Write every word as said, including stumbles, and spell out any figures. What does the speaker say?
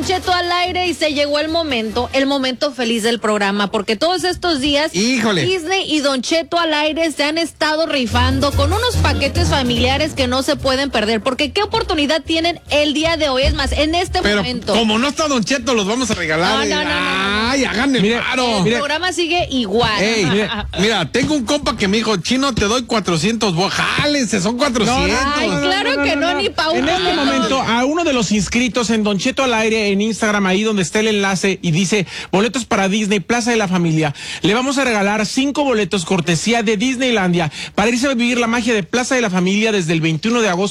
Cheto al aire y se llegó el momento, el momento feliz del programa, porque todos estos días Híjole. Disney y Don Cheto al aire se han estado rifando con unos paquetes familiares que no se pueden perder, porque qué oportunidad tienen el día de hoy, es más, en este Pero momento. como no está Don Cheto, los vamos a regalar. No, no, no, no, no. Ay, hagan el Mire, paro. el mire. programa sigue igual. Ey, mira, mira, tengo un compa que me dijo, Chino, te doy cuatrocientos. Jálense, son cuatrocientos. Ay, claro que no, ni pa' un En este momento. momento, a uno de los inscritos en Don Cheto al aire en Instagram, ahí donde está el enlace y dice boletos para Disney, Plaza de la Familia, le vamos a regalar cinco boletos cortesía de Disneylandia para irse a vivir la magia de Plaza de la Familia desde el veintiuno de agosto